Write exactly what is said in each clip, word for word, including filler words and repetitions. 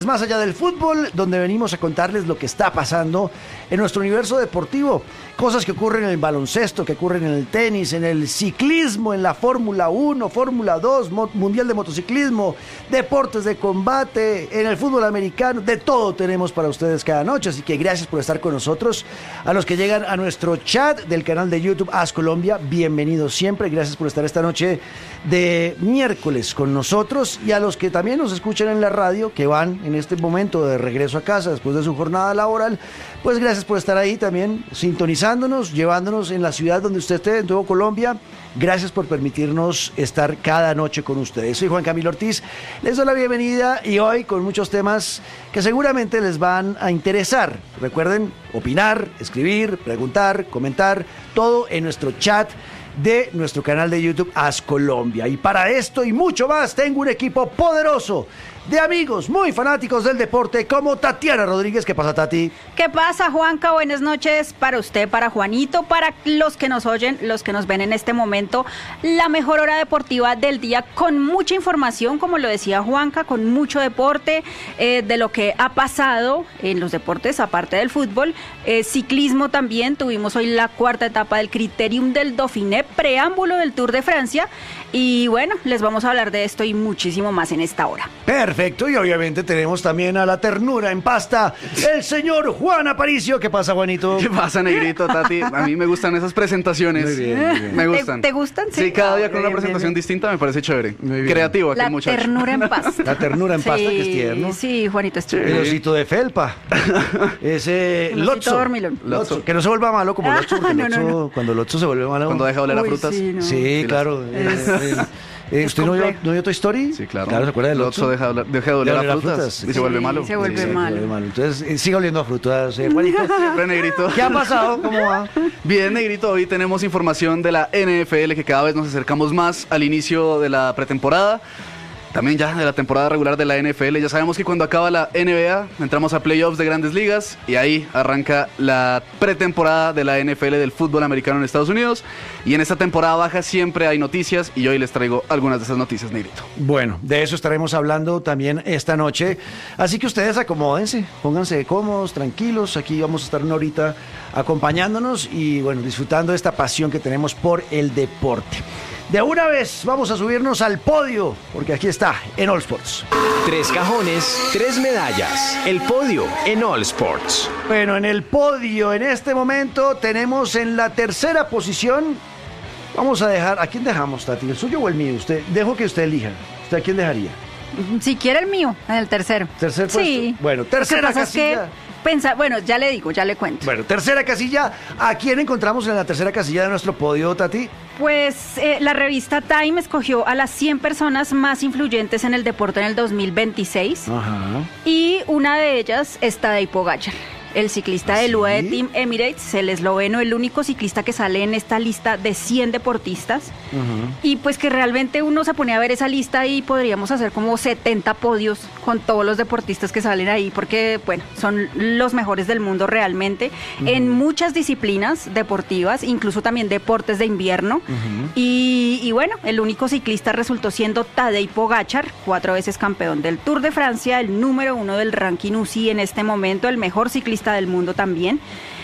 Más allá del fútbol, donde venimos a contarles lo que está pasando en nuestro universo deportivo. Cosas que ocurren en el baloncesto, que ocurren en el tenis, en el ciclismo, en la Fórmula uno, Fórmula dos, Mundial de Motociclismo, deportes de combate, en el fútbol americano. De todo tenemos para ustedes cada noche, así que gracias por estar con nosotros. A los que llegan a nuestro chat del canal de YouTube As Colombia, bienvenidos siempre. Gracias por estar esta noche de miércoles con nosotros. Y a los que también nos escuchan en la radio, que van en este momento de regreso a casa después de su jornada laboral, pues gracias por estar ahí también sintonizándonos, llevándonos en la ciudad donde usted esté, en todo Colombia. Gracias por permitirnos estar cada noche con ustedes. Soy Juan Camilo Ortiz, les doy la bienvenida y hoy con muchos temas que seguramente les van a interesar. Recuerden opinar, escribir, preguntar, comentar, todo en nuestro chat de nuestro canal de YouTube As Colombia. Y para esto y mucho más tengo un equipo poderoso de amigos muy fanáticos del deporte como Tatiana Rodríguez. ¿Qué pasa, Tati? ¿Qué pasa, Juanca? Buenas noches para usted, para Juanito, para los que nos oyen, los que nos ven en este momento. La mejor hora deportiva del día con mucha información, como lo decía Juanca, con mucho deporte, eh, de lo que ha pasado en los deportes, aparte del fútbol. Eh, ciclismo también, tuvimos hoy la cuarta etapa del Criterium del Dauphiné, preámbulo del Tour de Francia. Y bueno, les vamos a hablar de esto y muchísimo más en esta hora. Perfecto, y obviamente tenemos también a la ternura en pasta, el señor Juan Aparicio. ¿Qué pasa, Juanito? ¿Qué pasa, negrito, Tati? A mí me gustan esas presentaciones. Muy bien, muy bien. Me gustan. ¿Te, te gustan? Sí, sí, cada día con bien, una presentación bien, bien. distinta me parece chévere. Muy bien. Creativo aquel La muchacho. ternura en pasta. La ternura en pasta, Sí, que es tierno. Sí, Juanito, es El tierno. osito de felpa. Ese Un osito Lotso. dormilón. Lotso. Que no se vuelva malo como Lotso, porque no, no, Lotso, no. cuando Lotso se vuelve malo. Cuando deja de oler a Uy, frutas. sí, no. Sí, Sí, claro. Es- Eh, eh, eh, ¿Usted no vio, complejo. no vio Toy Story? Sí, claro. Claro, ¿se acuerda de Lotso Lotso? deja, de oler- deja de oler a frutas, y se Sí, vuelve malo. se vuelve Sí, malo. se vuelve Entonces, eh, siga oliendo a frutas, eh, Juanito. Siempre, negrito. ¿Qué ha pasado? ¿Cómo va? Bien, negrito, hoy tenemos información de la N F L, que cada vez nos acercamos más al inicio de la pretemporada. También ya de la temporada regular de la N F L. Ya sabemos que cuando acaba la N B A entramos a playoffs de grandes ligas y ahí arranca la pretemporada de la N F L del fútbol americano en Estados Unidos. Y en esta temporada baja siempre hay noticias y hoy les traigo algunas de esas noticias, negrito. Bueno, de eso estaremos hablando también esta noche. Así que ustedes acomódense, pónganse cómodos, tranquilos. Aquí vamos a estar una horita acompañándonos y bueno, disfrutando de esta pasión que tenemos por el deporte. De una vez vamos a subirnos al podio, porque aquí está, en All Sports. Tres cajones, tres medallas. El podio en All Sports. Bueno, en el podio en este momento tenemos en la tercera posición. Vamos a dejar, ¿a quién dejamos, Tati? ¿El suyo o el mío? Usted, dejo que usted elija. ¿Usted a quién dejaría? Si quiere el mío, en el tercero. ¿Tercer puesto? Sí. Bueno, Lo que tercera pasa es que casilla. pensa- bueno, ya le digo, ya le cuento. Bueno, tercera casilla. ¿A quién encontramos en la tercera casilla de nuestro podio, Tati? Pues eh, la revista Time escogió a las cien personas más influyentes en el deporte en el dos mil veintiséis Ajá. y una de ellas es Tadej Pogačar, el ciclista ¿Ah, del U A E sí? Team Emirates, el esloveno, el único ciclista que sale en esta lista de cien deportistas. Ajá. Y pues que realmente uno se pone a ver esa lista y podríamos hacer como setenta podios con todos los deportistas que salen ahí, porque bueno, son los mejores del mundo realmente, uh-huh. en muchas disciplinas deportivas, incluso también deportes de invierno. Uh-huh. y, y bueno, el único ciclista resultó siendo Tadej Pogačar, cuatro veces campeón del Tour de Francia, el número uno del ranking U C I en este momento, el mejor ciclista del mundo también.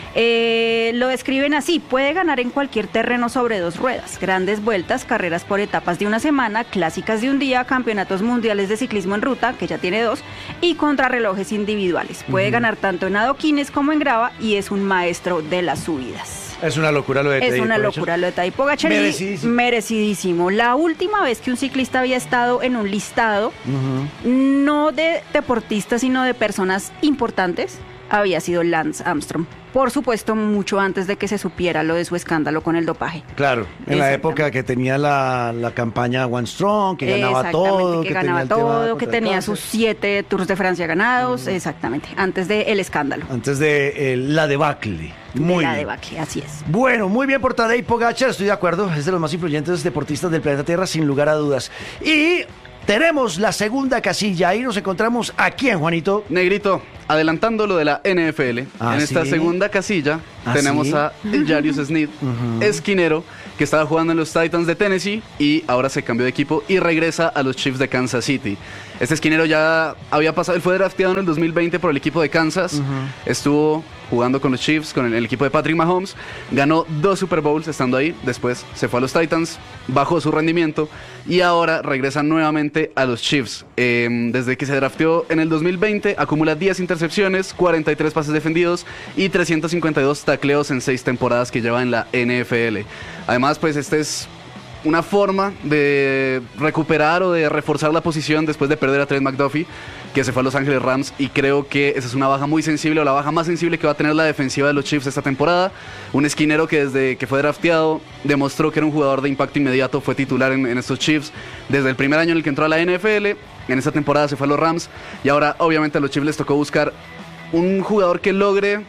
Eh, lo describen así: puede ganar en cualquier terreno sobre dos ruedas, grandes vueltas, carreras por etapas de una semana, clásicas de un día, campeonatos mundiales de ciclismo en ruta, que ya tiene dos, y contrarrelojes individuales. Puede uh-huh. ganar tanto en adoquines como en grava y es un maestro de las subidas. Es una locura lo de Tadej Es una Pogačar. locura lo de Tadej Pogačar. Merecidísimo. Merecidísimo. La última vez que un ciclista había estado en un listado, uh-huh. no de deportistas, sino de personas importantes, había sido Lance Armstrong. Por supuesto, mucho antes de que se supiera lo de su escándalo con el dopaje. Claro, en la época que tenía la, la campaña One Strong, que ganaba todo, que, que ganaba tenía el tema todo, contra que el tenía cáncer. sus siete Tours de Francia ganados, mm. exactamente, antes del escándalo. Antes de eh, la debacle. Muy de la bien. debacle, así es. Bueno, muy bien por Tadej Pogačar, estoy de acuerdo, es de los más influyentes deportistas del planeta Tierra, sin lugar a dudas. Y tenemos la segunda casilla, ahí nos encontramos, ¿a quién, Juanito? Negrito, adelantando lo de la N F L, Ah, en esta ¿sí? segunda casilla ¿Ah, tenemos sí? a Jarius Sneed, Ujú. esquinero, que estaba jugando en los Titans de Tennessee y ahora se cambió de equipo y regresa a los Chiefs de Kansas City. Este esquinero ya había pasado, él fue drafteado en el dos mil veinte por el equipo de Kansas, Ujú. estuvo jugando con los Chiefs, con el, el equipo de Patrick Mahomes, ganó dos Super Bowls estando ahí, después se fue a los Titans, bajó su rendimiento y ahora regresa nuevamente a los Chiefs. Eh, desde que se drafteó en el dos mil veinte, acumula diez intercepciones, cuarenta y tres pases defendidos y trescientos cincuenta y dos tacleos en seis temporadas que lleva en la N F L. Además, pues este es una forma de recuperar o de reforzar la posición después de perder a Trent McDuffie, que se fue a Los Ángeles Rams, y creo que esa es una baja muy sensible, o la baja más sensible que va a tener la defensiva de los Chiefs esta temporada. Un esquinero que desde que fue drafteado demostró que era un jugador de impacto inmediato, fue titular en, en estos Chiefs desde el primer año en el que entró a la N F L, en esta temporada se fue a los Rams, y ahora obviamente a los Chiefs les tocó buscar un jugador que logre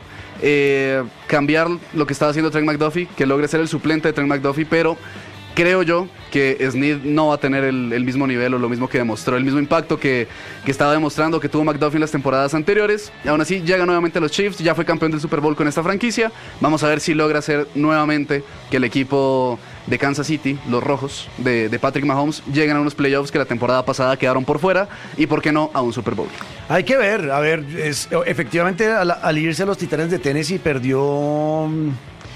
eh, cambiar lo que estaba haciendo Trent McDuffie, que logre ser el suplente de Trent McDuffie, pero creo yo que Sneed no va a tener el, el mismo nivel o lo mismo que demostró, el mismo impacto que, que estaba demostrando que tuvo McDuffie en las temporadas anteriores. Y aún así llega nuevamente a los Chiefs, ya fue campeón del Super Bowl con esta franquicia. Vamos a ver si logra hacer nuevamente que el equipo de Kansas City, los rojos de, de Patrick Mahomes, lleguen a unos playoffs que la temporada pasada quedaron por fuera, y por qué no a un Super Bowl. Hay que ver, a ver, es, efectivamente al, al irse a los Titanes de Tennessee perdió mm,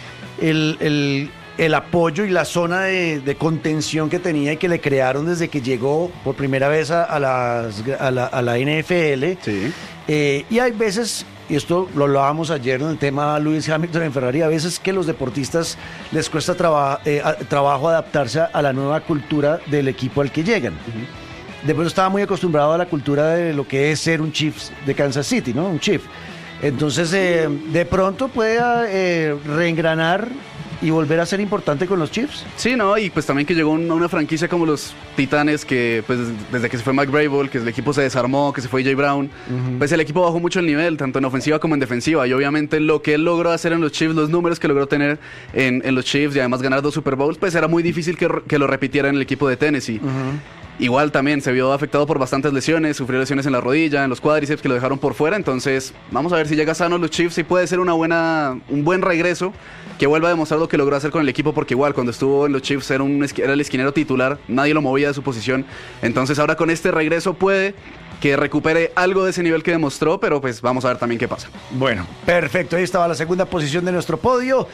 el, el, el apoyo y la zona de, de contención que tenía y que le crearon desde que llegó por primera vez a, a, las, a, la, a la N F L. Sí. Eh, y hay veces, y esto lo hablábamos ayer en el tema Lewis Hamilton en Ferrari, a veces que los deportistas les cuesta traba, eh, a, trabajo adaptarse a la nueva cultura del equipo al que llegan. Uh-huh. De pronto estaba muy acostumbrado a la cultura de lo que es ser un Chiefs de Kansas City, ¿no? Un Chief. Entonces, eh, de pronto puede eh, reengranar y volver a ser importante con los Chiefs. Sí, no, y pues también que llegó una, una franquicia como los Titanes, que pues desde que se fue Mike Vrabel, que el equipo se desarmó, que se fue Jay Brown, uh-huh. pues el equipo bajó mucho el nivel, tanto en ofensiva como en defensiva, y obviamente lo que él logró hacer en los Chiefs, los números que logró tener en, en los Chiefs y además ganar dos Super Bowls, pues era muy difícil que, que lo repitiera en el equipo de Tennessee. Uh-huh. Igual también se vio afectado por bastantes lesiones, sufrió lesiones en la rodilla, en los cuádriceps que lo dejaron por fuera, entonces vamos a ver si llega sano los Chiefs y puede ser una buena, un buen regreso, que vuelva a demostrar lo que logró hacer con el equipo, porque igual cuando estuvo en los Chiefs era, un, era el esquinero titular, nadie lo movía de su posición, entonces ahora con este regreso puede que recupere algo de ese nivel que demostró, pero pues vamos a ver también qué pasa. Bueno, perfecto, ahí estaba la segunda posición de nuestro podio,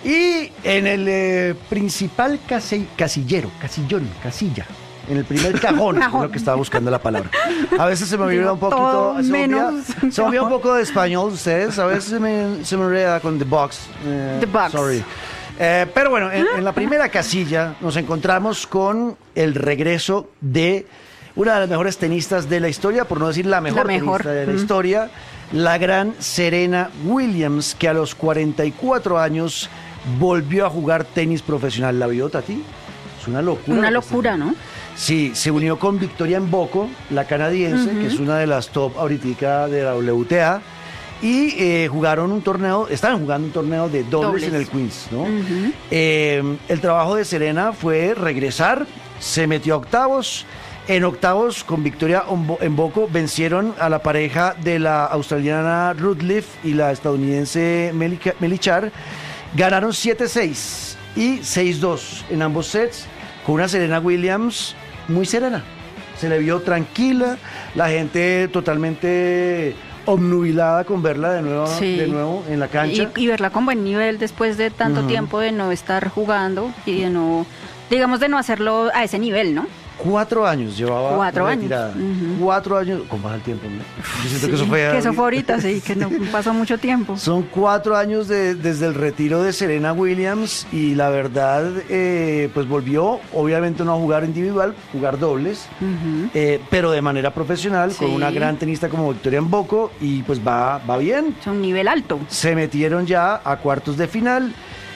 y en el eh, principal casi, casillero, casillón, casilla, en el primer cajón, es lo que estaba buscando la palabra. A veces se me olvida un poquito, se me olvida, se me olvida un poco de español ustedes, a veces se me, se me olvida con The Box. Eh, The Box. Sorry. Eh, pero bueno, en, en la primera casilla nos encontramos con el regreso de una de las mejores tenistas de la historia, por no decir la mejor, la mejor. tenista de la mm. historia, la gran Serena Williams, que a los cuarenta y cuatro años volvió a jugar tenis profesional. ¿La vio, Tati? Es una locura. Una locura, ¿no? Sí, se unió con Victoria Mboko, la canadiense, uh-huh. que es una de las top ahorita de la W T A, y eh, jugaron un torneo, estaban jugando un torneo de dobles, dobles. en el Queens, ¿no? Uh-huh. Eh, el trabajo de Serena fue regresar, se metió a octavos. En octavos, con Victoria Mboko, vencieron a la pareja de la australiana Ruth Leaf y la estadounidense Melichar. Ganaron siete seis y seis dos en ambos sets, con una Serena Williams muy serena. Se le vio tranquila, la gente totalmente obnubilada con verla de nuevo, sí. de nuevo en la cancha. Y, y verla con buen nivel después de tanto uh-huh. tiempo de no estar jugando y de no, digamos, de no hacerlo a ese nivel, ¿no? Cuatro años llevaba Cuatro años. Uh-huh. Cuatro años. ¿Cómo pasa el tiempo? ¿No? Yo siento sí, que eso fue... Que eso fue ahorita, sí, que no pasó mucho tiempo. Son cuatro años de, desde el retiro de Serena Williams y la verdad, eh, pues volvió, obviamente no a jugar individual, jugar dobles, uh-huh. eh, pero de manera profesional, sí. con una gran tenista como Victoria Mboko, y pues va, va bien. Es un nivel alto. Se metieron ya a cuartos de final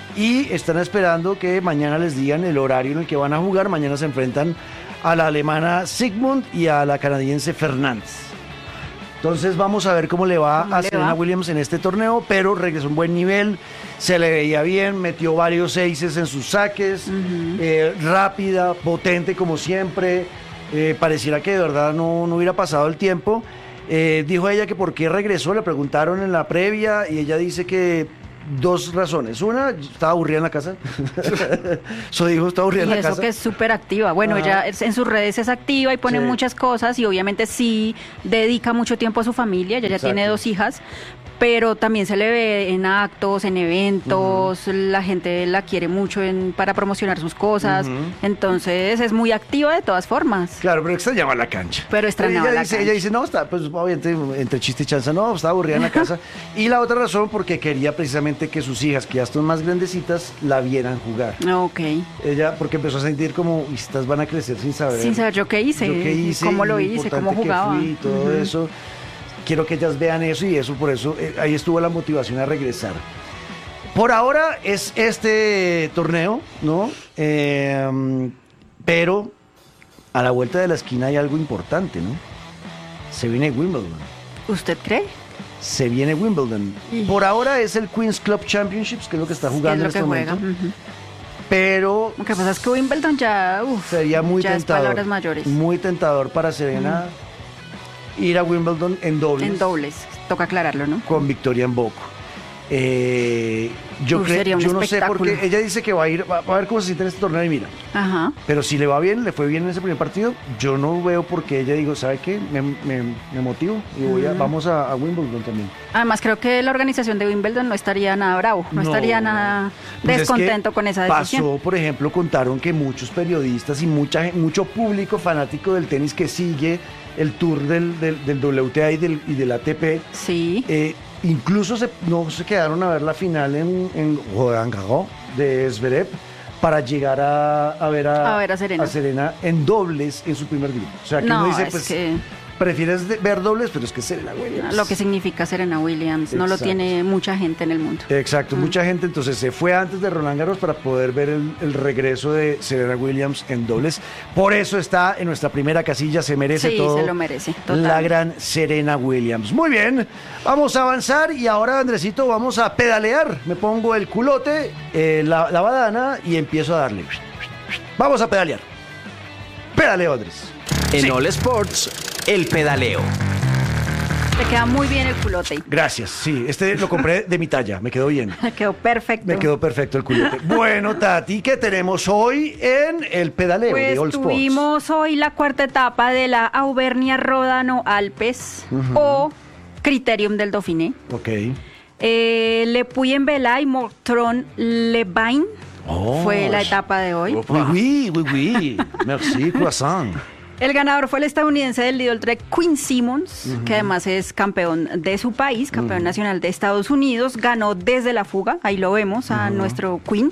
y están esperando que mañana les digan el horario en el que van a jugar. Mañana se enfrentan a la alemana Sigmund y a la canadiense Fernández. Entonces vamos a ver cómo le va ¿Cómo a le Serena va? Williams en este torneo, pero regresó a un buen nivel, se le veía bien, metió varios aces en sus saques, uh-huh. eh, rápida, potente como siempre, eh, pareciera que de verdad no, no hubiera pasado el tiempo. Eh, dijo ella que por qué regresó, le preguntaron en la previa y ella dice que dos razones. Una, estaba aburrida en la casa. Su hijo está aburrida Y en la eso casa. que es súper activa. Bueno, Ajá. ella es- en sus redes es activa y pone Sí. muchas cosas y obviamente sí dedica mucho tiempo a su familia. Ella ya Exacto. tiene dos hijas, pero también se le ve en actos, en eventos. La gente la quiere mucho en, para promocionar sus cosas. Ujú. Entonces es muy activa de todas formas. Claro, pero extrañaba la cancha. Pero extrañaba ella la dice, cancha. Ella dice, no, está, pues obviamente entre chiste y chanza, no, estaba aburrida en la casa. Y la otra razón, porque quería precisamente que sus hijas, que ya están más grandecitas, la vieran jugar. Ok. Ella, porque empezó a sentir como, "Uy, estas van a crecer sin saber. Sin saber yo qué hice, yo qué hice, cómo y lo hice, importante cómo que jugaba". fui y todo Ujú. eso. Quiero que ellas vean eso y eso, por eso, eh, ahí estuvo la motivación a regresar. Por ahora es este torneo, ¿no? Eh, pero a la vuelta de la esquina hay algo importante, ¿no? Se viene Wimbledon. ¿Usted cree? Se viene Wimbledon. Y- Por ahora es el Queen's Club Championships, que es lo que está ¿Qué jugando es en lo que este juega? momento. Ujú. Pero Lo que pasa es que Wimbledon ya, uf, sería muy ya es tentador. palabras mayores. Muy tentador para Serena ir a Wimbledon en dobles. En dobles, toca aclararlo, ¿no? Con Victoria en Boco. Eh, yo Uf, creo, sería un yo no sé espectáculo. porque ella dice que va a ir, va, va a ver cómo se siente en este torneo y mira. Ajá. Pero si le va bien, le fue bien en ese primer partido, yo no veo por qué ella digo, ¿sabe qué? Me, me, me motivo y voy a, vamos a, a Wimbledon también. Además, creo que la organización de Wimbledon no estaría nada bravo, no, estaría nada Pues es descontento que con esa decisión. Pasó, por ejemplo, contaron que muchos periodistas y mucha, gen- mucho público fanático del tenis que sigue el tour del, del, del W T A y del, y del A T P, Sí. eh, incluso se, no se quedaron a ver la final en, en Roland Garros de Zverev para llegar a, a ver a, A ver a Serena. Serena en dobles en su primer día. O sea, que No, uno dice, es pues, que- prefieres de- ver dobles, pero es que Serena Williams. Lo que significa Serena Williams, no lo Exacto. tiene mucha gente en el mundo. Exacto, Mm. mucha gente entonces se fue antes de Roland Garros para poder ver el, el regreso de Serena Williams en dobles. Por eso está en nuestra primera casilla, se merece Sí, todo. se lo merece, total. La gran Serena Williams. Muy bien, vamos a avanzar y ahora, Andresito, vamos a pedalear. Me pongo el culote, eh, la, la badana y empiezo a darle. Vamos a pedalear. Pedaleo, Andrés. En Sí. All Sports, el pedaleo. Te queda muy bien el culote. Gracias, sí, este lo compré de mi talla, me quedó bien. Quedó perfecto. Me quedó perfecto el culote. Bueno, Tati, ¿qué tenemos hoy en el pedaleo Pues de All Sports? tuvimos hoy la cuarta etapa de la Auvernia Rodano Alpes o Criterium del Dauphiné. Ok. Eh, Le Puy-en-Velay y Mortron Le Bain Oh. fue la etapa de hoy. Oui, oui, oui, oui. Merci, croissant. El ganador fue el estadounidense del Lidl Trek, Quinn Simmons, que además es campeón de su país, campeón nacional de Estados Unidos. Ganó desde la fuga, ahí lo vemos a nuestro Quinn.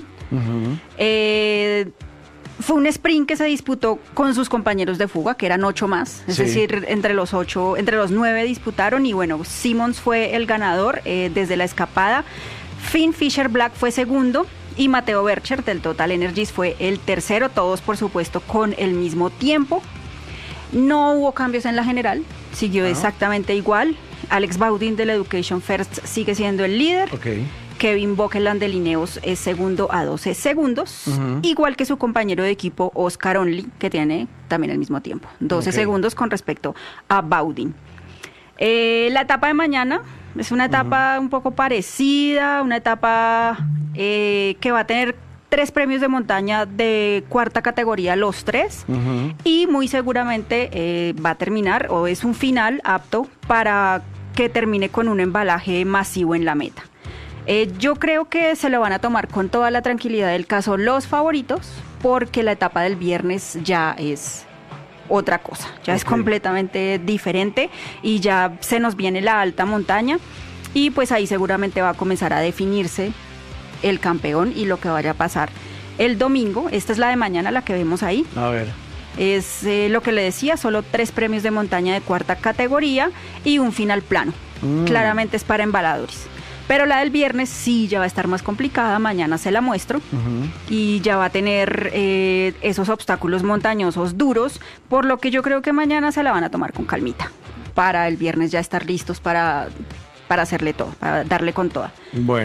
Eh, fue un sprint que se disputó con sus compañeros de fuga, que eran ocho más, es Sí. decir, entre los ocho, entre los nueve disputaron y bueno, Simmons fue el ganador eh, desde la escapada. Finn Fisher Black fue segundo y Mateo Bercher del Total Energies fue el tercero, todos por supuesto con el mismo tiempo. No hubo cambios en la general, siguió exactamente igual. Alex Baudin del Education First sigue siendo el líder. Ok. Kevin Bokeland de Lineos es segundo a doce segundos, igual que su compañero de equipo Oscar Only, que tiene también el mismo tiempo, doce Ok. segundos con respecto a Baudin. Eh, la etapa de mañana es una etapa un poco parecida, una etapa eh, que va a tener tres premios de montaña de cuarta categoría, los tres, Ujú. y muy seguramente eh, va a terminar o es un final apto para que termine con un embalaje masivo en la meta. Eh, yo creo que se lo van a tomar con toda la tranquilidad del caso los favoritos, porque la etapa del viernes ya es otra cosa, ya es Ok. completamente diferente y ya se nos viene la alta montaña y pues ahí seguramente va a comenzar a definirse el campeón y lo que vaya a pasar el domingo. Esta es la de mañana, la que vemos ahí. A ver. Es eh, lo que le decía, solo tres premios de montaña de cuarta categoría y un final plano. Mm. Claramente es para embaladores. Pero la del viernes sí ya va a estar más complicada, mañana se la muestro. Ujú. Y ya va a tener eh, esos obstáculos montañosos duros, por lo que yo creo que mañana se la van a tomar con calmita, para el viernes ya estar listos para, para hacerle todo, para darle con toda. Bueno.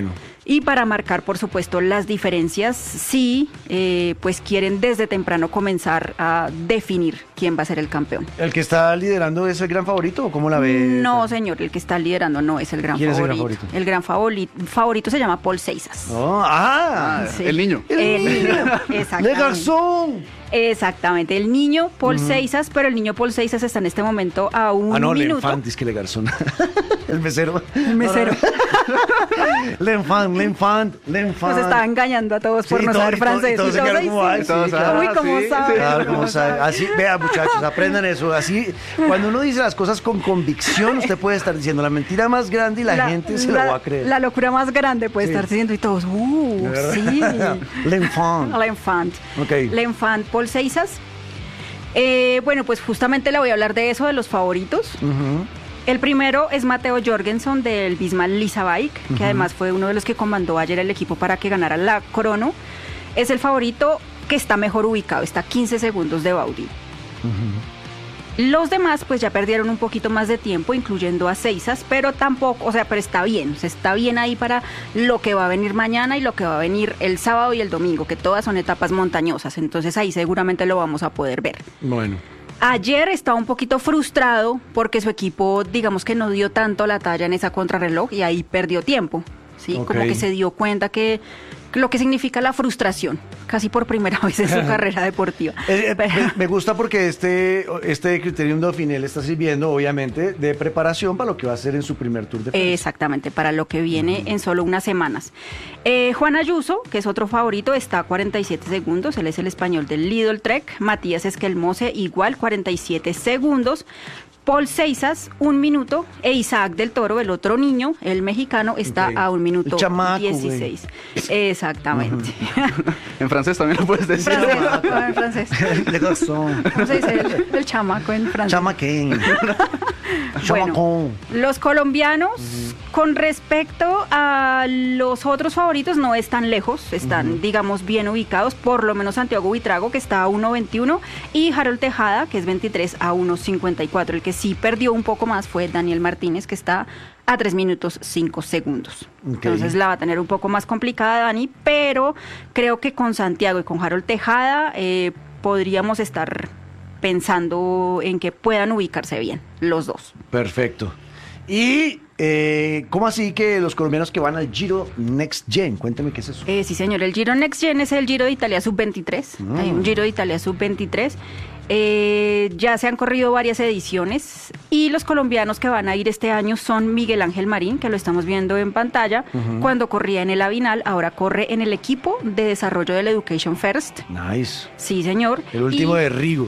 Y para marcar, por supuesto, las diferencias, sí, eh, pues quieren desde temprano comenzar a definir quién va a ser el campeón. ¿El que está liderando es el gran favorito o cómo la ve? No, señor, el que está liderando no es el gran ¿Quién favorito. es el gran favorito? El gran favorito, favorito se llama Paul Seisas. Oh, ah, Sí. El niño. El niño, ¡Le exactamente. Garzón! Exactamente, el niño Paul Seisas, pero el niño Paul Seisas está en este momento a un Ah, no, minuto. L'Enfant, es que Le Garzón. El mesero. El mesero. L'Enfant, L'Enfant, L'Enfant. Nos estaba engañando a todos por Sí, no todo- saber y todo- francés. y todos se todos, quedaron "Ay, como, sí". "Ay, sí, Todos, claro". Uy, ¿cómo sí, sabe? sí. Claro, ¿Cómo como sabe. sabe? Así, vean, muchachos, aprendan eso. Así, cuando uno dice las cosas con convicción, usted puede estar diciendo la mentira más grande y la, gente se la- lo va a creer. La locura más grande puede Sí. estar diciendo y todos, uh, sí. L'Enfant. L'Enfant. Ok. L'Enfant Paul Seisas. Eh, bueno, pues justamente le voy a hablar de eso, de los favoritos. Ujú. El primero es Matteo Jorgensen del Visma Lisa Bike, que además fue uno de los que comandó ayer el equipo para que ganara la crono. Es el favorito que está mejor ubicado, está a quince segundos de Baudí. Los demás pues ya perdieron un poquito más de tiempo, incluyendo a Seisas, pero tampoco, o sea, pero está bien, o sea, está bien ahí para lo que va a venir mañana y lo que va a venir el sábado y el domingo, que todas son etapas montañosas, entonces ahí seguramente lo vamos a poder ver. Bueno. Ayer estaba un poquito frustrado porque su equipo, digamos que no dio tanto la talla en esa contrarreloj y ahí perdió tiempo, ¿sí? Ok. Como que se dio cuenta que lo que significa la frustración, casi por primera vez en su carrera deportiva. Eh, eh, Pero- me, me gusta porque este, este Criterium Dauphiné le está sirviendo, obviamente, de preparación para lo que va a hacer en su primer Tour de Francia. Exactamente, para lo que viene en solo unas semanas. Eh, Juan Ayuso, que es otro favorito, está a cuarenta y siete segundos, él es el español del Lidl Trek. Matías Esquelmose, igual, cuarenta y siete segundos. Paul Seisas, un minuto, e Isaac del Toro, el otro niño, el mexicano, está Ok. a un minuto El chamaco, dieciséis. Exactamente. En francés también lo puedes decir. Francés, no, en francés. Le Garzón. ¿Cómo se dice el, el chamaco en francés? Chamaquén. Bueno, Chamacón. los colombianos, con respecto a los otros favoritos, no están lejos, están, digamos, bien ubicados, por lo menos Santiago Buitrago, que está a uno veintiuno, y Harold Tejada, que es veintitrés, a uno cincuenta y cuatro. El que sí perdió un poco más fue Daniel Martínez, que está a tres minutos cinco segundos. Ok. Entonces la va a tener un poco más complicada, Dani, pero creo que con Santiago y con Harold Tejada eh, podríamos estar pensando en que puedan ubicarse bien los dos. Perfecto. Y, eh, ¿cómo así que los colombianos que van al Giro Next Gen? Cuéntame qué es eso. Eh, sí, señor, el Giro Next Gen es el Giro de Italia sub veintitrés. Mm. Hay un Giro de Italia sub veintitrés. Eh, ya se han corrido varias ediciones y los colombianos que van a ir este año son Miguel Ángel Marín, que lo estamos viendo en pantalla, cuando corría en el Avinal, ahora corre en el equipo de desarrollo del Education First. Nice. Sí, señor. El último Y- de Rigo.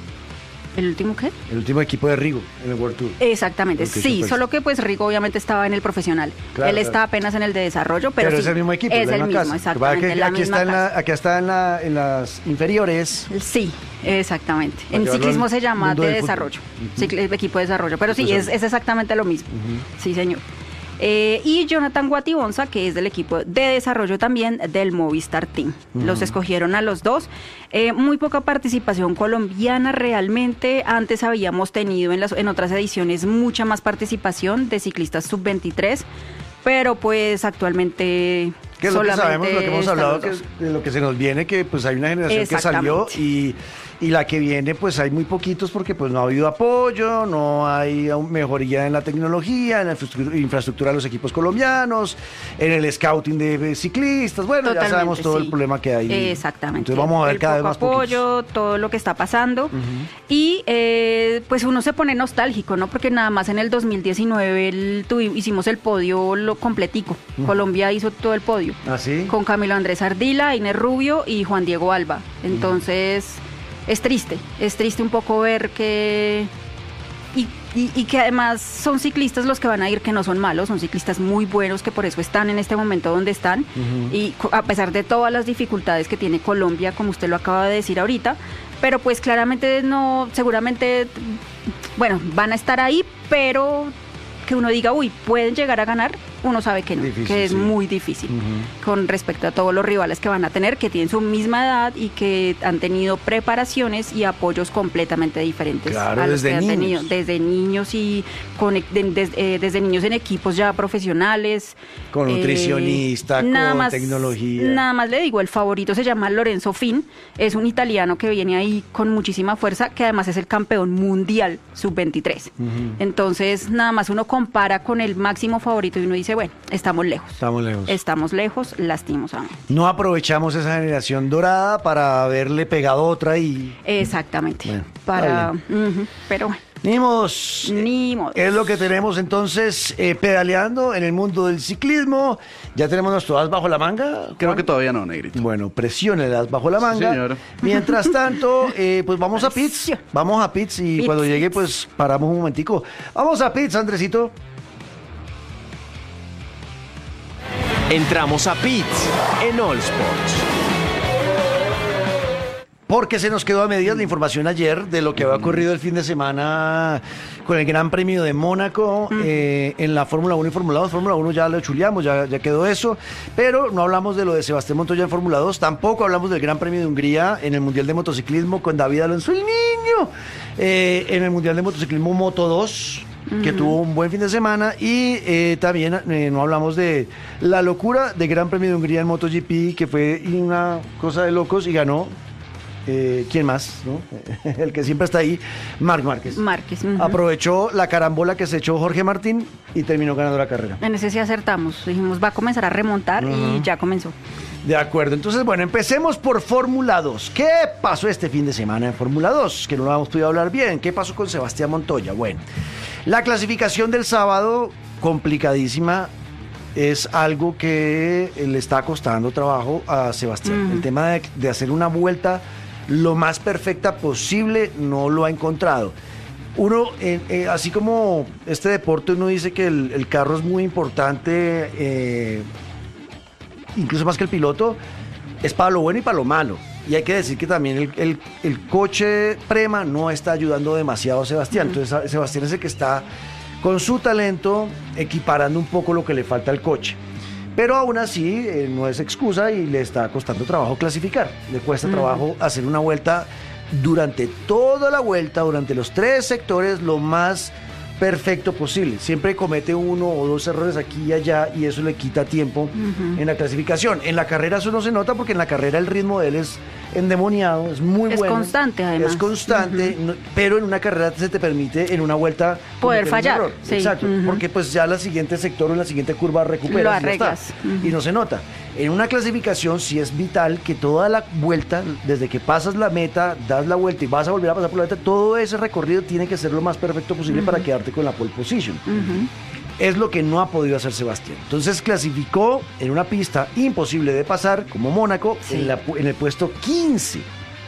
¿El último qué? El último equipo de Rigo en el World Tour. Exactamente, Education sí, First. solo que pues Rigo obviamente estaba en el profesional. Claro, Él claro. está apenas en el de desarrollo, pero, Pero sí, es el mismo equipo, es la el misma mismo, casa. Lo que pasa es exactamente, que la aquí misma está, en la, casa. aquí está en, la, en las inferiores. Sí, exactamente. Para En llevarlo ciclismo al se llama mundo de del fútbol. desarrollo, Cicle- equipo de desarrollo, pero sí, es, Desarrollo. es exactamente lo mismo. Sí, señor. Eh, y Jonathan Guatibonza, que es del equipo de desarrollo también del Movistar Team. Los escogieron a los dos. Eh, muy poca participación colombiana realmente. Antes habíamos tenido en, las, en otras ediciones mucha más participación de ciclistas sub veintitrés, pero pues actualmente... Que es lo que solamente sabemos, lo que hemos están hablado, los que, dos. de lo que se nos viene, que pues hay una generación que salió y, y la que viene pues hay muy poquitos porque pues no ha habido apoyo, no hay aún mejoría en la tecnología, en la infraestructura, infraestructura de los equipos colombianos, en el scouting de ciclistas, bueno, Totalmente, ya sabemos todo sí. el problema que hay. Exactamente. Entonces vamos a ver El cada vez poco más poquitos. apoyo, todo lo que está pasando. Y eh, pues uno se pone nostálgico, ¿no? Porque nada más en el dos mil diecinueve el, tuvi- hicimos el podio lo completico. Colombia hizo todo el podio. ¿Ah, sí? Con Camilo Andrés Ardila, Inés Rubio y Juan Diego Alba. Entonces, es triste, es triste un poco ver que... Y, y- y que además son ciclistas los que van a ir que no son malos, son ciclistas muy buenos que por eso están en este momento donde están. Y co- a pesar de todas las dificultades que tiene Colombia, como usted lo acaba de decir ahorita, pero pues claramente no, seguramente, bueno, van a estar ahí, pero que uno diga, uy, pueden llegar a ganar, uno sabe que no, Difícil, que es sí. muy difícil Ujú. con respecto a todos los rivales que van a tener, que tienen su misma edad y que han tenido preparaciones y apoyos completamente diferentes Claro, a los desde que han niños. tenido, desde niños y con, de- des- eh, desde niños en equipos ya profesionales. Con eh, nutricionista, nada con más- tecnología. Nada más le digo, el favorito se llama Lorenzo Fin, es un italiano que viene ahí con muchísima fuerza, que además es el campeón mundial sub veintitrés. Entonces, nada más uno compara con el máximo favorito y uno dice, bueno, estamos lejos. Estamos lejos. Estamos lejos, lastimosamente. No aprovechamos esa generación dorada para haberle pegado otra y... Exactamente. Bueno, Para, está ujú, pero bueno, Ni modos. ni modo. Es lo que tenemos entonces eh, pedaleando en el mundo del ciclismo. Ya tenemos nuestro as bajo la manga. Creo Juan. que todavía no, Negrito. Bueno, presione el as bajo la manga. señor. Mientras tanto, eh, pues vamos a pits. Presión. Vamos a pits y Pits, cuando llegue, pits. pues paramos un momentico. Vamos a pits, Andresito. Entramos a Pits en All Sports. Porque se nos quedó a medias la información ayer de lo que había ocurrido el fin de semana con el Gran Premio de Mónaco eh, en la Fórmula uno y Fórmula dos. Fórmula uno ya lo chuleamos, ya, ya quedó eso, pero no hablamos de lo de Sebastián Montoya en Fórmula dos, tampoco hablamos del Gran Premio de Hungría en el Mundial de Motociclismo con David Alonso, el niño, eh, en el Mundial de Motociclismo Moto dos, que tuvo un buen fin de semana, y eh, también eh, no hablamos de la locura del Gran Premio de Hungría en MotoGP, que fue una cosa de locos y ganó. Eh, ¿Quién más? ¿No? El que siempre está ahí, Marc Márquez. Márquez. Ujú. Aprovechó la carambola que se echó Jorge Martín y terminó ganando la carrera. En ese sí acertamos. Dijimos, va a comenzar a remontar y ya comenzó. De acuerdo, entonces bueno, empecemos por Fórmula dos. ¿Qué pasó este fin de semana en Fórmula dos? Que no lo hemos podido hablar bien. ¿Qué pasó con Sebastián Montoya? Bueno, la clasificación del sábado, complicadísima, es algo que le está costando trabajo a Sebastián. El tema de, de hacer una vuelta lo más perfecta posible no lo ha encontrado. Uno, eh, eh, así como este deporte, uno dice que el, el carro es muy importante, eh, incluso más que el piloto, es para lo bueno y para lo malo. Y hay que decir que también el, el- el coche Prema no está ayudando demasiado a Sebastián. Entonces a- Sebastián es el que está con su talento equiparando un poco lo que le falta al coche. Pero aún así eh, no es excusa y le está costando trabajo clasificar. Le cuesta trabajo hacer una vuelta durante toda la vuelta, durante los tres sectores, lo más perfecto posible. Siempre comete uno o dos errores aquí y allá y eso le quita tiempo en la clasificación. En la carrera eso no se nota porque en la carrera el ritmo de él es endemoniado, es muy Es bueno. constante, además. Es constante, no- pero en una carrera se te permite en una vuelta Poder cometer un fallar, error. sí. Exacto, Ujú. porque pues ya la siguiente sector o en la siguiente curva recuperas Lo y ya está. arreglas. Ujú. Y no se nota. En una clasificación sí es vital que toda la vuelta, desde que pasas la meta, das la vuelta y vas a volver a pasar por la meta, todo ese recorrido tiene que ser lo más perfecto posible para quedarte con la pole position. Es lo que no ha podido hacer Sebastián. Entonces clasificó en una pista imposible de pasar, como Mónaco, Sí. en, la pu- en el puesto quince,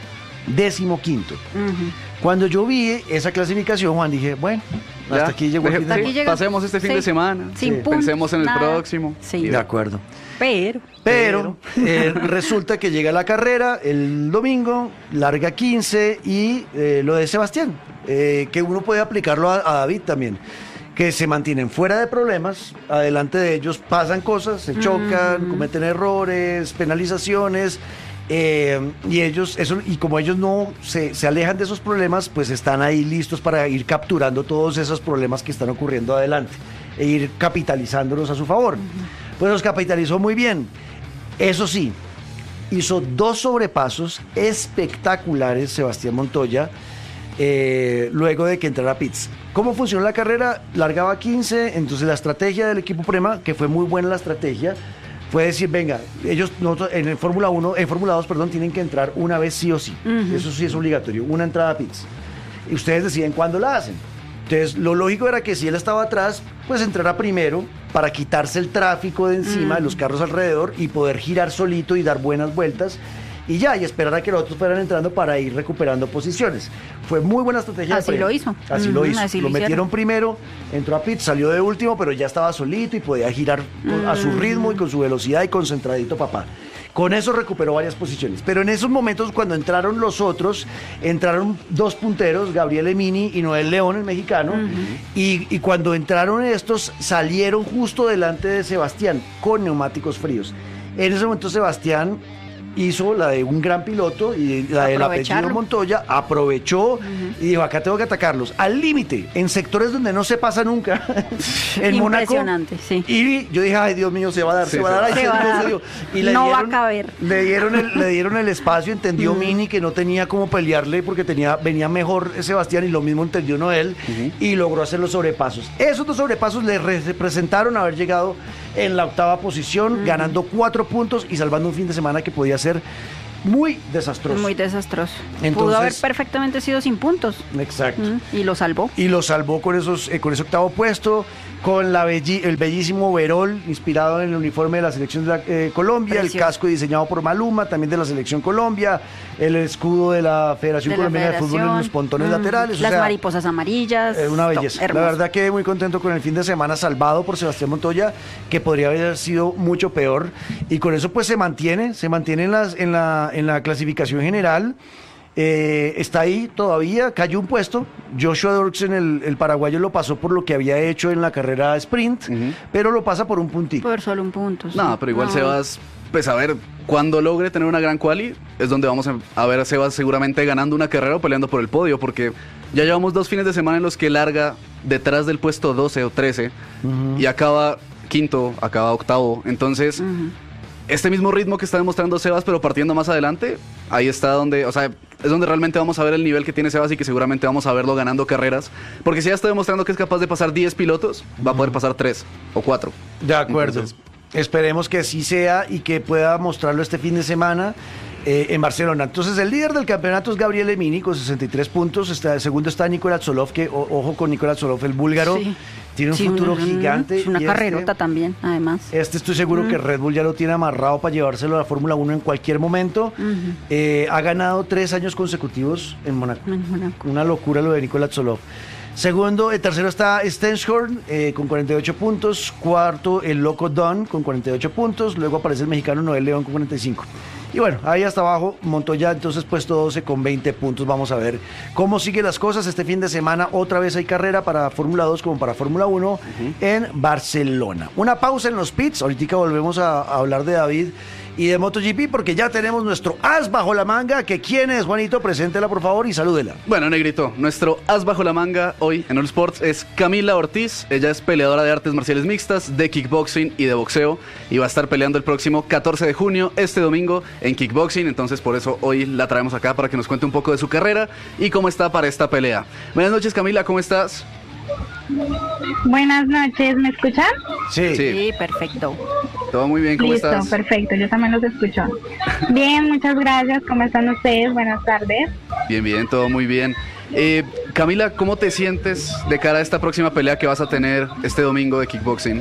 décimo quinto. Ujú. Cuando yo vi esa clasificación, Juan, dije, bueno, hasta Ya, aquí llegó el deje- fin de Hasta sí, aquí semana. llega- pasemos este fin sí. de semana. Sin Sí. puntos, Pensemos en el nada. próximo. Sí. De acuerdo. Pero, Pero eh, resulta que llega la carrera el domingo, larga quince y eh, lo de Sebastián, eh, que uno puede aplicarlo a, a David también, que se mantienen fuera de problemas, adelante de ellos pasan cosas, se chocan, cometen errores, penalizaciones. eh, y ellos, eso, y como ellos no se, se alejan de esos problemas, pues están ahí listos para ir capturando todos esos problemas que están ocurriendo adelante e ir capitalizándolos a su favor. Pues los capitalizó muy bien. Eso sí, hizo dos sobrepasos espectaculares Sebastián Montoya eh, luego de que entrara a pits. ¿Cómo funcionó la carrera? Largaba quince, entonces la estrategia del equipo Prema, que fue muy buena la estrategia, fue decir, venga, ellos nosotros en el Fórmula uno, en Fórmula dos, perdón, tienen que entrar una vez sí o sí. Eso sí es obligatorio, una entrada a pits. Y ustedes deciden cuándo la hacen. Entonces, lo lógico era que si él estaba atrás, pues entrara primero para quitarse el tráfico de encima de los carros alrededor y poder girar solito y dar buenas vueltas. y ya, y esperar a que los otros fueran entrando para ir recuperando posiciones. Fue muy buena estrategia. Así de lo hizo. Así lo Ujú, hizo. así lo lo metieron hicieron. primero, entró a pit, salió de último, pero ya estaba solito y podía girar con- a su ritmo y con su velocidad y concentradito, papá. Con eso recuperó varias posiciones. Pero en esos momentos, cuando entraron los otros, entraron dos punteros, Gabriel Emini y Noel León, el mexicano. y, y cuando entraron estos, salieron justo delante de Sebastián con neumáticos fríos. En ese momento, Sebastián hizo la de un gran piloto y la del apellido Aprovecharlo. Montoya, aprovechó y dijo, acá tengo que atacarlos. Al límite, en sectores donde no se pasa nunca. En Mónaco. Impresionante, sí. Y yo dije, ay, Dios mío, se va a dar, Sí, se va a dar. se ay, va. se Se va a dio, dar. se dio. Y le No va a dieron, caber. Le dieron el, le dieron el espacio, entendió Mini que no tenía cómo pelearle porque tenía, venía mejor Sebastián y lo mismo entendió Noel y logró hacer los sobrepasos. Esos dos sobrepasos le re- representaron haber llegado en la octava posición, ganando cuatro puntos y salvando un fin de semana que podía ser muy desastroso. Muy desastroso. Entonces- Pudo haber perfectamente sido sin puntos. Exacto. Mm, Y lo salvó. Y lo salvó con esos eh, con ese octavo puesto, con la belli- el bellísimo overol inspirado en el uniforme de la selección de la, eh, Colombia, Precioso. el casco diseñado por Maluma, también de la selección Colombia, el escudo de la Federación De la Colombiana de Fútbol en federación. los pontones Mm, laterales. o Las sea, mariposas amarillas. eh, una todo, belleza. hermoso. La verdad que muy contento con el fin de semana salvado por Sebastián Montoya, que podría haber sido mucho peor. Y con eso pues se mantiene, se mantiene en, las, en, la, en la clasificación general. Eh, está ahí todavía, cayó un puesto. Joshua Dorksen, el, el paraguayo, lo pasó por lo que había hecho en la carrera sprint, pero lo pasa por un puntito. Por solo un punto. sí. No, pero igual No. Sebas, pues a ver, cuando logre tener una gran quali, es donde vamos a, a ver a Sebas seguramente ganando una carrera o peleando por el podio, porque ya llevamos dos fines de semana en los que larga detrás del puesto doce o trece y acaba quinto, acaba octavo. Entonces, Ujú. este mismo ritmo que está demostrando Sebas, pero partiendo más adelante, ahí está donde, o sea, es donde realmente vamos a ver el nivel que tiene Sebas y que seguramente vamos a verlo ganando carreras. Porque si ya está demostrando que es capaz de pasar diez pilotos, va a poder pasar tres o cuatro. De acuerdo. Entonces- Esperemos que así sea y que pueda mostrarlo este fin de semana eh, en Barcelona. Entonces, el líder del campeonato es Gabriel Emini con sesenta y tres puntos. Está, el segundo está Nicolás Solov, que o- ojo con Nicolás Solov, el búlgaro. Sí. Tiene un Sí, futuro un- gigante. Es una y este- carrerota también, además. Este estoy seguro que Red Bull ya lo tiene amarrado para llevárselo a la Fórmula uno en cualquier momento. Eh, ha ganado tres años consecutivos en Mónaco. En Mónaco. Una locura lo de Nicolás Solov. Segundo, el tercero está Stenshorn eh, con cuarenta y ocho puntos. Cuarto, el Loco Don con cuarenta y ocho puntos. Luego aparece el mexicano Noel León con cuarenta y cinco. Y bueno, ahí hasta abajo, Montoya entonces puesto doce con veinte puntos. Vamos a ver cómo siguen las cosas. Este fin de semana otra vez hay carrera para Fórmula dos como para Fórmula uno en Barcelona. Una pausa en los pits. Ahorita volvemos a, a hablar de David y de MotoGP porque ya tenemos nuestro as bajo la manga. Que quién es, Juanito, preséntela por favor y salúdela. Bueno, Negrito, nuestro as bajo la manga hoy en All Sports es Camila Ortiz. Ella es peleadora de artes marciales mixtas, de kickboxing y de boxeo. Y va a estar peleando el próximo catorce de junio, este domingo, en kickboxing. Entonces, por eso hoy la traemos acá para que nos cuente un poco de su carrera y cómo está para esta pelea. Buenas noches, Camila, ¿cómo estás? Buenas noches, ¿me escuchan? Sí. Sí. Sí, perfecto. Todo muy bien, ¿cómo Listo, estás? perfecto, yo también los escucho. Bien, muchas gracias, ¿cómo están ustedes? Buenas tardes. Bien, bien, todo muy bien. Eh, Camila, ¿cómo te sientes de cara a esta próxima pelea que vas a tener este domingo de kickboxing?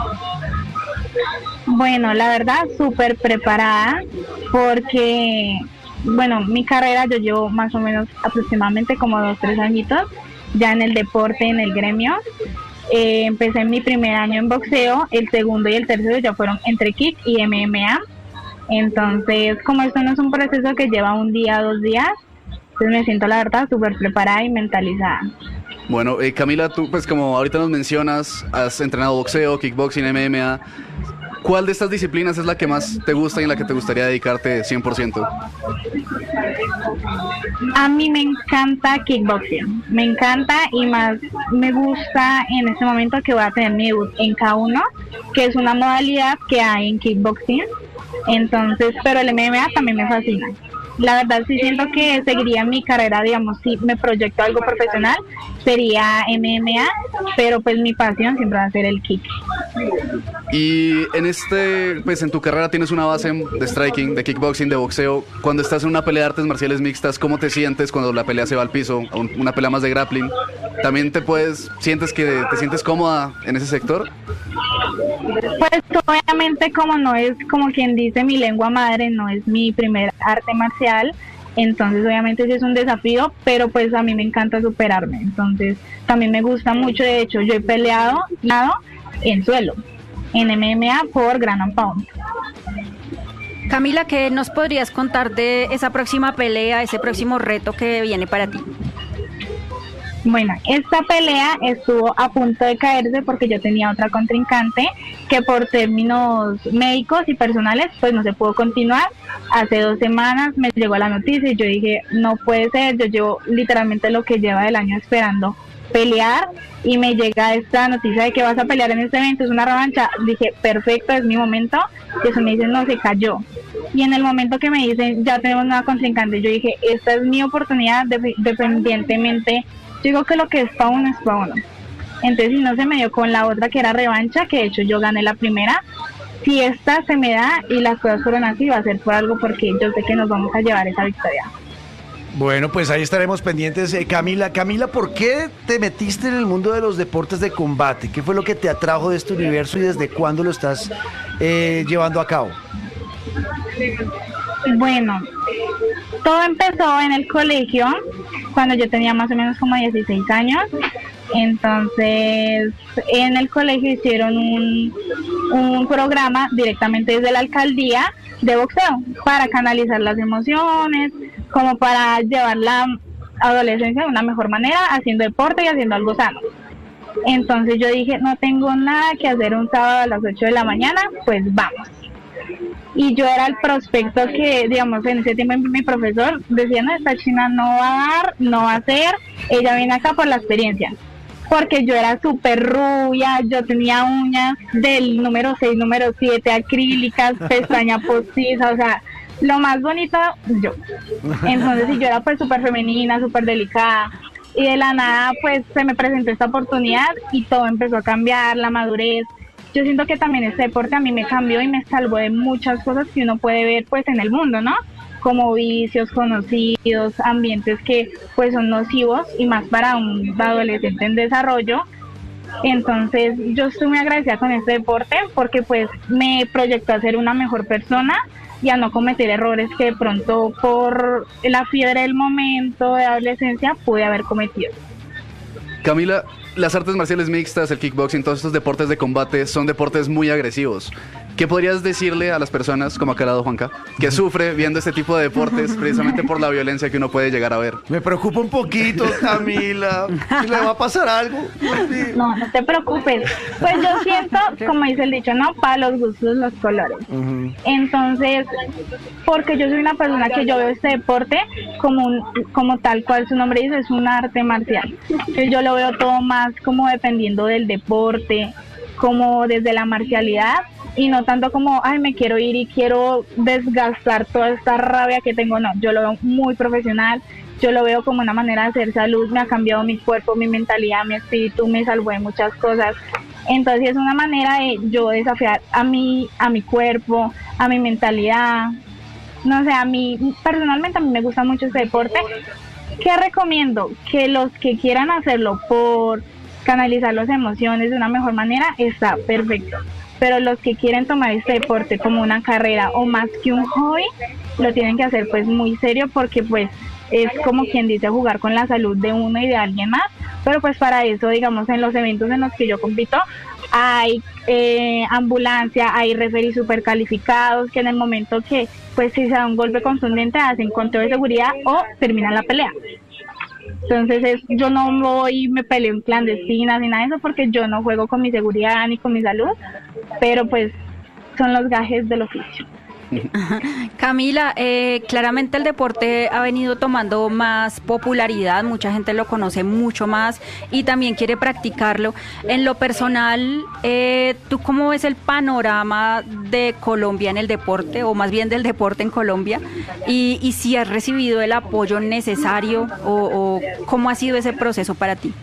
Bueno, la verdad, súper preparada porque, bueno, mi carrera yo llevo más o menos aproximadamente como dos, tres añitos ya en el deporte, en el gremio. Eh, empecé mi primer año en boxeo, el segundo y el tercero ya fueron entre kick y M M A. Entonces, como esto no es un proceso que lleva un día, dos días, entonces me siento la verdad súper preparada y mentalizada. Bueno, eh, Camila, tú pues como ahorita nos mencionas, has entrenado boxeo, kickboxing, M M A. ¿Cuál de estas disciplinas es la que más te gusta y en la que te gustaría dedicarte cien por ciento? A mí me encanta kickboxing, me encanta y más me gusta en este momento que voy a tener mi debut en K uno, que es una modalidad que hay en kickboxing, entonces, pero el M M A también me fascina. La verdad sí siento que seguiría mi carrera, digamos, si me proyecto algo profesional, sería M M A, pero pues mi pasión siempre va a ser el kick. Y en este, pues en tu carrera tienes una base de striking, de kickboxing, de boxeo. Cuando estás en una pelea de artes marciales mixtas, ¿cómo te sientes cuando la pelea se va al piso? Un- Una pelea más de grappling. ¿También te puedes, sientes que te sientes cómoda en ese sector? Pues obviamente como no es, como quien dice, mi lengua madre, no es mi primer arte marcial, entonces obviamente sí es un desafío, pero pues a mí me encanta superarme, entonces también me gusta mucho. De hecho yo he peleado en suelo, en M M A por Ground and Pound. Camila, ¿qué nos podrías contar de esa próxima pelea, ese próximo reto que viene para ti? Bueno, esta pelea estuvo a punto de caerse porque yo tenía otra contrincante que por términos médicos y personales pues no se pudo continuar. Hace dos semanas me llegó la noticia y yo dije, no puede ser, yo llevo literalmente lo que lleva del año esperando pelear y me llega esta noticia de que vas a pelear en este evento, es una revancha. Dije, perfecto, es mi momento. Y eso me dicen, no, se cayó. Y en el momento que me dicen, ya tenemos una contrincante, yo dije, esta es mi oportunidad, de, dependientemente. Yo digo que lo que es para uno es para uno. Entonces, si no se me dio con la otra que era revancha, que de hecho yo gané la primera, si esta se me da y las cosas fueron así, va a ser por algo, porque yo sé que nos vamos a llevar esa victoria. Bueno, pues ahí estaremos pendientes. Eh, Camila, Camila, ¿por qué te metiste en el mundo de los deportes de combate? ¿Qué fue lo que te atrajo de este universo y desde cuándo lo estás eh, llevando a cabo? Bueno, todo empezó en el colegio, cuando yo tenía más o menos como dieciséis años. Entonces, en el colegio hicieron un, un programa directamente desde la alcaldía de boxeo para canalizar las emociones, como para llevar la adolescencia de una mejor manera, haciendo deporte y haciendo algo sano. Entonces yo dije, no tengo nada que hacer un sábado a las ocho de la mañana, pues vamos. Y yo era el prospecto que, digamos, en ese tiempo mi profesor decía, no, esta china no va a dar, no va a hacer, ella viene acá por la experiencia. Porque yo era súper rubia, yo tenía uñas del número seis, número siete, acrílicas, pestaña postiza, o sea, lo más bonito yo. Entonces, y yo era pues súper femenina, súper delicada, y de la nada pues se me presentó esta oportunidad y todo empezó a cambiar, la madurez. Yo siento que también este deporte a mí me cambió y me salvó de muchas cosas que uno puede ver pues en el mundo, ¿no? Como vicios conocidos, ambientes que pues son nocivos y más para un adolescente en desarrollo. Entonces yo estoy muy agradecida con este deporte porque pues me proyectó a ser una mejor persona y a no cometer errores que de pronto por la fiebre del momento de adolescencia pude haber cometido. Camila, las artes marciales mixtas, el kickboxing, todos estos deportes de combate son deportes muy agresivos. ¿Qué podrías decirle a las personas, como acá al lado Juanca, que sufre viendo este tipo de deportes precisamente por la violencia que uno puede llegar a ver? Me preocupa un poquito, Camila. ¿Le va a pasar algo? No, no te preocupes. Pues yo siento, como dice el dicho, no, para los gustos los colores. Uh-huh. Entonces, porque yo soy una persona que yo veo este deporte como un, como tal cual su nombre dice, es un arte marcial. Entonces, yo lo veo todo más como dependiendo del deporte, como desde la marcialidad, y no tanto como, ay, me quiero ir y quiero desgastar toda esta rabia que tengo. No, yo lo veo muy profesional, yo lo veo como una manera de hacer salud, me ha cambiado mi cuerpo, mi mentalidad, mi espíritu, me salvó de muchas cosas. Entonces es una manera de yo desafiar a mi, a mi cuerpo, a mi mentalidad. No sé, a mí, personalmente a mí me gusta mucho este deporte. ¿Qué recomiendo? Que los que quieran hacerlo por canalizar las emociones de una mejor manera, está perfecto. Pero los que quieren tomar este deporte como una carrera o más que un hobby, lo tienen que hacer pues muy serio, porque pues es como quien dice jugar con la salud de uno y de alguien más. Pero pues para eso, digamos, en los eventos en los que yo compito, hay eh, ambulancia, hay referees super calificados que en el momento que pues si se da un golpe contundente hacen conteo de seguridad o terminan la pelea. Entonces es, yo no voy y me peleo en clandestinas ni nada de eso, porque yo no juego con mi seguridad ni con mi salud, pero pues son los gajes del oficio. Camila, eh, claramente el deporte ha venido tomando más popularidad, mucha gente lo conoce mucho más y también quiere practicarlo. En lo personal, eh, ¿tú cómo ves el panorama de Colombia en el deporte, o más bien del deporte en Colombia? Y, y si has recibido el apoyo necesario, o, o cómo ha sido ese proceso para ti.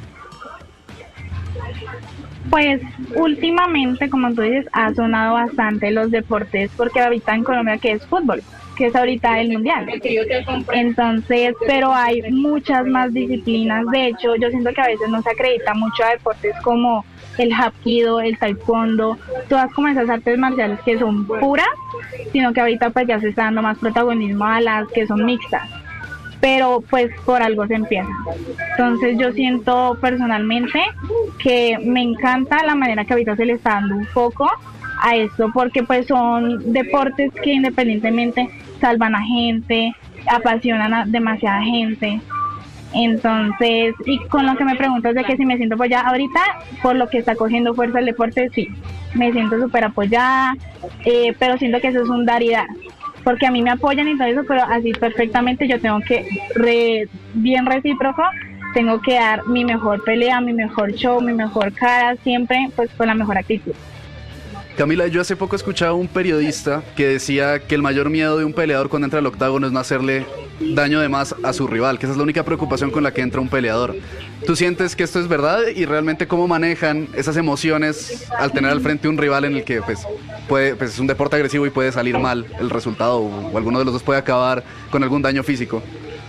Pues últimamente, como tú dices, ha sonado bastante los deportes, porque ahorita en Colombia que es fútbol, que es ahorita el mundial. Entonces, pero hay muchas más disciplinas. De hecho, yo siento que a veces no se acredita mucho a deportes como el hapkido, el taekwondo, todas como esas artes marciales que son puras, sino que ahorita pues ya se está dando más protagonismo a las que son mixtas, pero pues por algo se empieza. Entonces yo siento personalmente que me encanta la manera que ahorita se le está dando un foco a esto, porque pues son deportes que independientemente salvan a gente, apasionan a demasiada gente. Entonces, y con lo que me preguntas de que si me siento apoyada ahorita, por lo que está cogiendo fuerza el deporte, sí, me siento súper apoyada, eh, pero siento que eso es un dar y dar, porque a mí me apoyan y todo eso, pero así perfectamente yo tengo que, re, bien recíproco, tengo que dar mi mejor pelea, mi mejor show, mi mejor cara, siempre pues con la mejor actitud. Camila, yo hace poco escuchaba a un periodista que decía que el mayor miedo de un peleador cuando entra al octágono es no hacerle daño de más a su rival, que esa es la única preocupación con la que entra un peleador. ¿Tú sientes que esto es verdad y realmente cómo manejan esas emociones al tener al frente un rival en el que pues, puede, pues es un deporte agresivo y puede salir mal el resultado o, o alguno de los dos puede acabar con algún daño físico?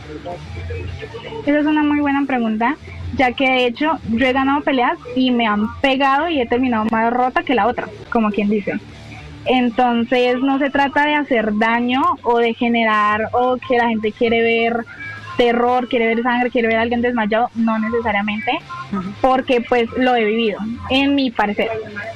Esa es una muy buena pregunta, ya que de hecho yo he ganado peleas y me han pegado y he terminado más rota que la otra, como quien dice. Entonces no se trata de hacer daño o de generar o que la gente quiere ver terror, quiere ver sangre, quiere ver a alguien desmayado, no necesariamente, porque pues lo he vivido, en mi parecer.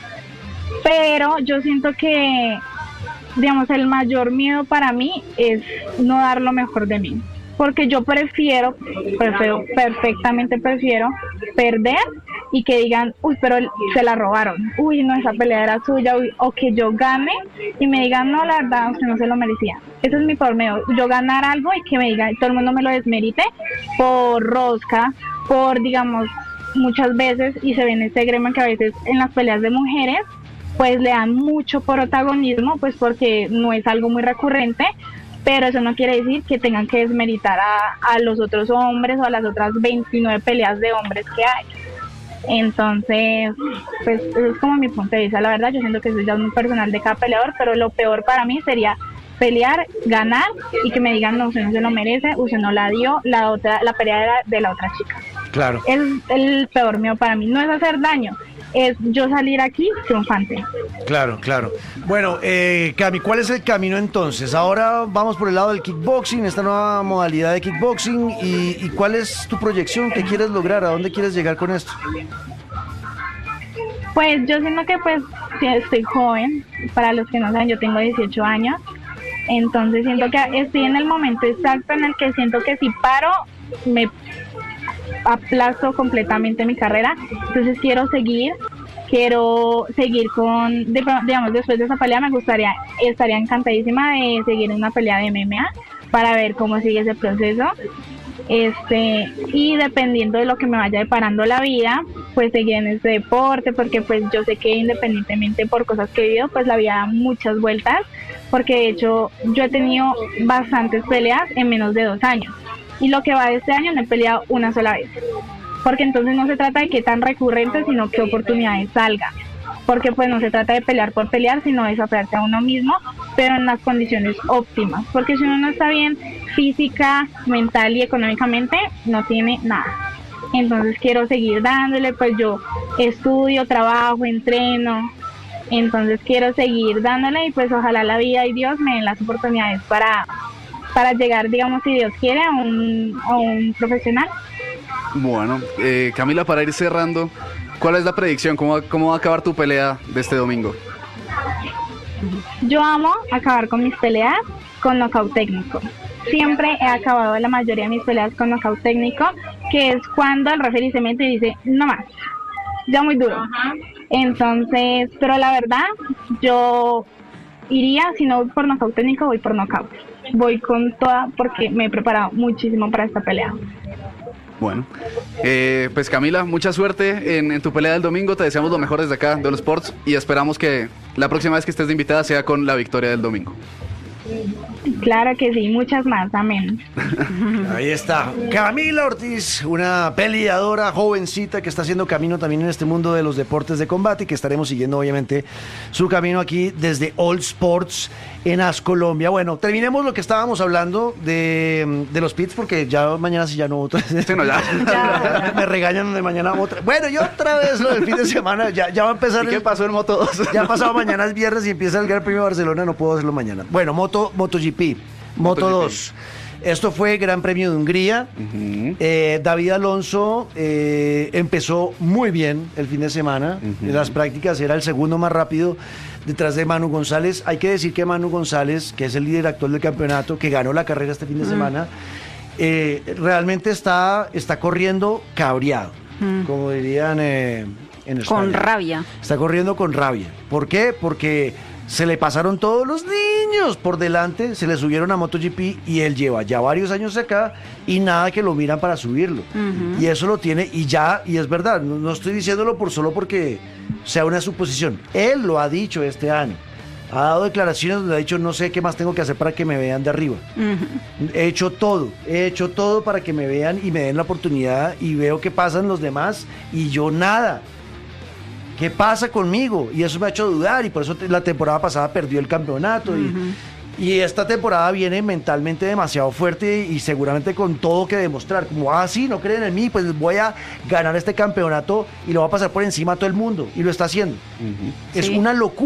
Pero yo siento que, digamos, el mayor miedo para mí es no dar lo mejor de mí. Porque yo prefiero, prefiero, perfectamente prefiero perder y que digan, uy, pero se la robaron, uy, no, esa pelea era suya, uy, o que yo gane y me digan, no, la verdad, usted no se lo merecía. Ese es mi peor miedo, yo ganar algo y que me digan, todo el mundo me lo desmerite por rosca, por, digamos, muchas veces, y se ve en este gremio que a veces en las peleas de mujeres, pues le dan mucho protagonismo, pues porque no es algo muy recurrente, pero eso no quiere decir que tengan que desmeritar a, a los otros hombres o a las otras veintinueve peleas de hombres que hay. Entonces, pues eso es como mi punto de vista. La verdad, yo siento que eso ya es muy personal de cada peleador, pero lo peor para mí sería pelear, ganar y que me digan, no, usted no se lo merece, usted no la dio, la otra, la pelea era de la otra chica. Claro. Es el peor mío para mí. No es hacer daño, es yo salir aquí triunfante. Claro, claro. Bueno, eh, Cami, ¿cuál es el camino entonces? Ahora vamos por el lado del kickboxing, esta nueva modalidad de kickboxing, y, y ¿cuál es tu proyección? ¿Qué quieres lograr? ¿A dónde quieres llegar con esto? Pues yo siento que pues estoy joven, para los que no saben, yo tengo dieciocho años, entonces siento que estoy en el momento exacto en el que siento que si paro, me aplazo completamente mi carrera, entonces quiero seguir, quiero seguir con, digamos, después de esa pelea me gustaría, estaría encantadísima de seguir en una pelea de M M A para ver cómo sigue ese proceso, este, y dependiendo de lo que me vaya deparando la vida, pues seguir en este deporte, porque pues yo sé que independientemente por cosas que he vivido, pues la vida da muchas vueltas, porque de hecho yo he tenido bastantes peleas en menos de dos años. Y lo que va de este año no he peleado una sola vez. Porque entonces no se trata de qué tan recurrente, sino qué oportunidades salgan. Porque pues no se trata de pelear por pelear, sino de desafiarse a uno mismo, pero en las condiciones óptimas. Porque si uno no está bien física, mental y económicamente, no tiene nada. Entonces quiero seguir dándole, pues yo estudio, trabajo, entreno. Entonces quiero seguir dándole y pues ojalá la vida y Dios me den las oportunidades para... para llegar, digamos, si Dios quiere, a un, a un profesional. Bueno, eh, Camila, para ir cerrando, ¿cuál es la predicción? ¿Cómo va, cómo va a acabar tu pelea de este domingo? Yo amo acabar con mis peleas con nocaut técnico. Siempre he acabado la mayoría de mis peleas con nocaut técnico, que es cuando el referee se mete y dice, no más, ya muy duro. Entonces, pero la verdad, yo iría, si no voy por nocaut técnico, voy por nocaut. Voy con toda porque me he preparado muchísimo para esta pelea. Bueno, eh, pues Camila, mucha suerte en, en tu pelea del domingo. Te deseamos lo mejor desde acá, de All Sports, y esperamos que la próxima vez que estés de invitada sea con la victoria del domingo. Claro que sí, muchas más, amén. Ahí está. Camila Ortiz, una peleadora jovencita que está haciendo camino también en este mundo de los deportes de combate y que estaremos siguiendo obviamente su camino aquí desde All Sports en As Colombia. Bueno, terminemos lo que estábamos hablando de, de los pits porque ya mañana sí ya no voto. Sí, no, ya. Ya. Me regañan de mañana otra. Bueno, yo otra vez lo del fin de semana, ya, ya va a empezar. ¿Y qué el- pasó en Moto dos? Ya ha pasado, mañana es viernes y empieza el Gran Premio de Barcelona, no puedo hacerlo mañana. Bueno, Moto, MotoGP, Moto MotoGP. dos. Esto fue Gran Premio de Hungría. Ujú. Eh, David Alonso eh, empezó muy bien el fin de semana. Ujú. En las prácticas era el segundo más rápido detrás de Manu González. Hay que decir que Manu González, que es el líder actual del campeonato, que ganó la carrera este fin de semana, eh, realmente está, está corriendo cabreado, Mm. como dirían eh, en España. Con rabia. Está corriendo con rabia. ¿Por qué? Porque se le pasaron todos los niños por delante, se le subieron a MotoGP y él lleva ya varios años acá y nada que lo miran para subirlo. Ujú. Y eso lo tiene y ya, y es verdad, no, no estoy diciéndolo por solo porque sea una suposición. Él lo ha dicho este año. Ha dado declaraciones donde ha dicho no sé qué más tengo que hacer para que me vean de arriba. Ujú. He hecho todo, he hecho todo para que me vean y me den la oportunidad y veo qué pasan los demás y yo nada. ¿Qué pasa conmigo? Y eso me ha hecho dudar y por eso te- la temporada pasada perdió el campeonato y, y esta temporada viene mentalmente demasiado fuerte y seguramente con todo que demostrar. Como, ah, sí, no creen en mí, pues voy a ganar este campeonato y lo voy a pasar por encima a todo el mundo y lo está haciendo. Es Sí. una locura.